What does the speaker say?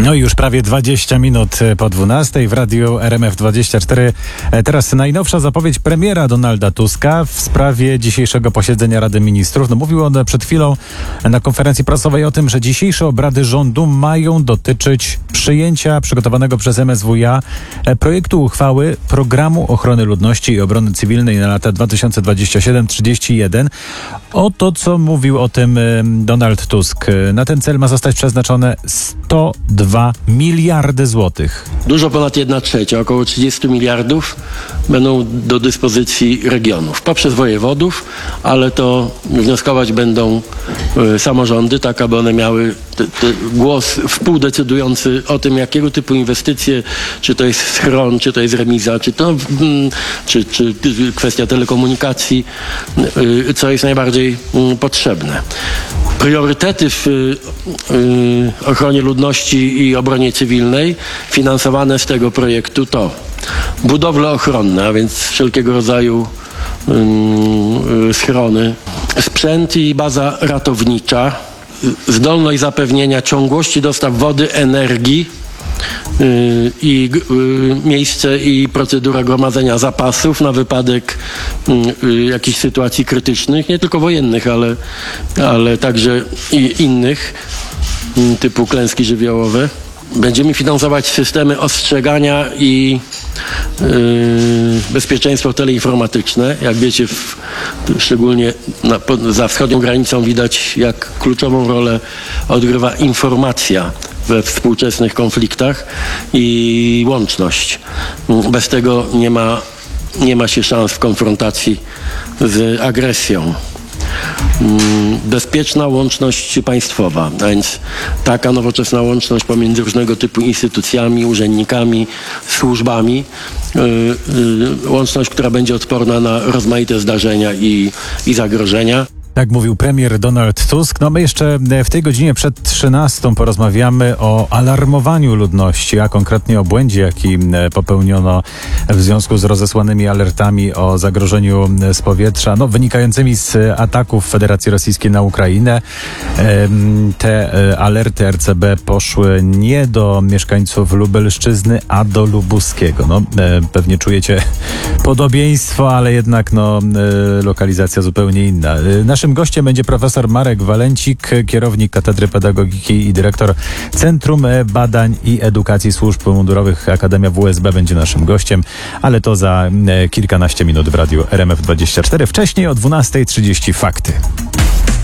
No i już prawie 20 minut po 12 w radiu RMF24. Teraz najnowsza zapowiedź premiera Donalda Tuska w sprawie dzisiejszego posiedzenia Rady Ministrów. No, mówił on przed chwilą na konferencji prasowej o tym, że dzisiejsze obrady rządu mają dotyczyć przyjęcia przygotowanego przez MSWiA projektu uchwały Programu Ochrony Ludności i Obrony Cywilnej na lata 2027-31. Oto co mówił o tym Donald Tusk. Na ten cel ma zostać przeznaczone 102 miliardy złotych. Dużo ponad 1/3, około 30 miliardów będą do dyspozycji regionów poprzez wojewodów, ale to wnioskować będą samorządy, tak aby one miały głos współdecydujący o tym, jakiego typu inwestycje, czy to jest schron, czy to jest remiza, czy kwestia telekomunikacji, co jest najbardziej potrzebne. Priorytety w ochronie ludności i obronie cywilnej finansowane z tego projektu to budowle ochronne, a więc wszelkiego rodzaju schrony, sprzęt i baza ratownicza, zdolność zapewnienia ciągłości dostaw wody, energii i miejsce i procedura gromadzenia zapasów na wypadek jakichś sytuacji krytycznych, nie tylko wojennych, ale także i innych, typu klęski żywiołowe. Będziemy finansować systemy ostrzegania i bezpieczeństwo teleinformatyczne. Jak wiecie, szczególnie za wschodnią granicą widać, jak kluczową rolę odgrywa informacja we współczesnych konfliktach i łączność. Bez tego nie ma się szans w konfrontacji z agresją. Bezpieczna łączność państwowa, a więc taka nowoczesna łączność pomiędzy różnego typu instytucjami, urzędnikami, służbami. Łączność, która będzie odporna na rozmaite zdarzenia i zagrożenia. Tak mówił premier Donald Tusk. No my jeszcze w tej godzinie przed 13 porozmawiamy o alarmowaniu ludności, a konkretnie o błędzie, jaki popełniono w związku z rozesłanymi alertami o zagrożeniu z powietrza, wynikającymi z ataków Federacji Rosyjskiej na Ukrainę. Te alerty RCB poszły nie do mieszkańców Lubelszczyzny, a do Lubuskiego. Pewnie czujecie podobieństwo, ale jednak lokalizacja zupełnie inna. Naszym gościem będzie profesor Marek Walencik, kierownik Katedry Pedagogiki i dyrektor Centrum Badań i Edukacji Służb Mundurowych Akademia WSB będzie naszym gościem, ale to za kilkanaście minut w radiu RMF24. Wcześniej o 12:30 fakty.